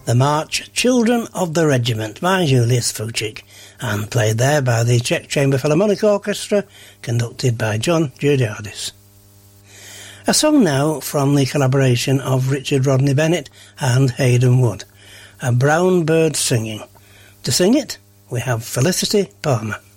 the march Children of the Regiment by Julius Fučík, and played there by the Czech Chamber Philharmonic Orchestra, conducted by John Giudiardis. A song now from the collaboration of Richard Rodney Bennett and Hayden Wood, A Brown Bird Singing. To sing it, we have Felicity Palmer.